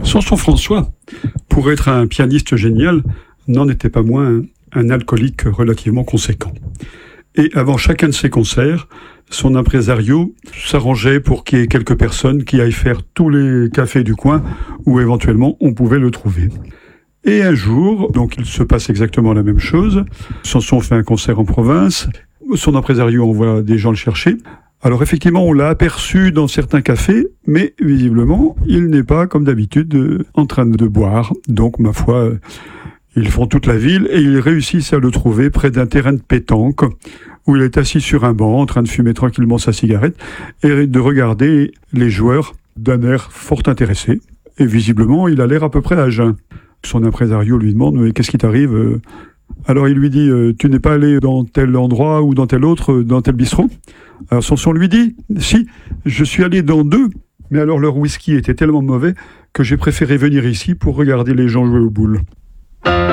Samson François, pour être un pianiste génial, n'en était pas moins un alcoolique relativement conséquent. Et avant chacun de ses concerts, son impresario s'arrangeait pour qu'il y ait quelques personnes qui aillent faire tous les cafés du coin où éventuellement on pouvait le trouver. Et un jour, donc il se passe exactement la même chose. Samson fait un concert en province. Son impresario envoie des gens le chercher. Alors effectivement, on l'a aperçu dans certains cafés, mais visiblement, il n'est pas, comme d'habitude, en train de boire. Donc, ma foi, ils font toute la ville et ils réussissent à le trouver près d'un terrain de pétanque où il est assis sur un banc en train de fumer tranquillement sa cigarette et de regarder les joueurs d'un air fort intéressé. Et visiblement, il a l'air à peu près à jeun. Son impresario lui demande « Mais qu'est-ce qui t'arrive ?» Alors il lui dit « Tu n'es pas allé dans tel endroit ou dans tel autre, dans tel bistrot ?» Alors Samson lui dit « Si, je suis allé dans 2, mais alors leur whisky était tellement mauvais que j'ai préféré venir ici pour regarder les gens jouer aux boules. »